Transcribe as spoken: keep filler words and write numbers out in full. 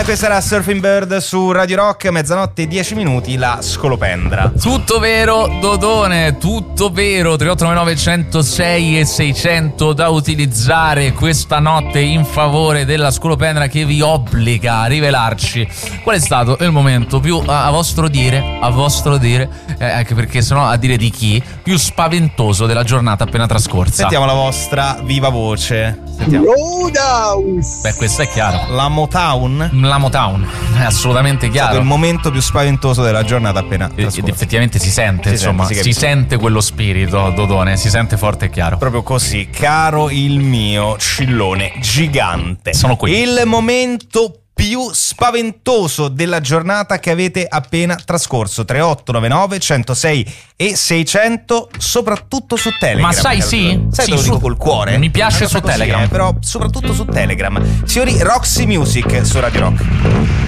Dodone, questa era Surfing Bird su Radio Rock, mezzanotte e dieci minuti, la scolopendra. Tutto vero, Dodone, tutto vero. tre otto nove nove uno zero sei e seicento da utilizzare questa notte in favore della scolopendra, che vi obbliga a rivelarci qual è stato il momento più, a, a vostro dire, a vostro dire, eh, anche perché sennò a dire di chi, più spaventoso della giornata appena trascorsa. Sentiamo la vostra viva voce. Sentiamo. Roadhouse. Beh, questo è chiaro. La Motown? La Motown, è assolutamente chiaro. È stato il momento più spaventoso della giornata appena trascorsa. Ed effettivamente si sente, si insomma, sente, si, si sente quello spirito, Dodone, si sente forte e chiaro. Proprio così, caro il mio cillone gigante. Sono qui. Il momento più spaventoso della giornata che avete appena trascorso. Tre otto nove nove uno zero sei e seicento, soprattutto su Telegram. Ma sai, sì? Sai, sì, te lo su, dico col cuore. Mi piace su così, Telegram. Eh, però soprattutto su Telegram. Signori, Roxy Music su Radio Rock.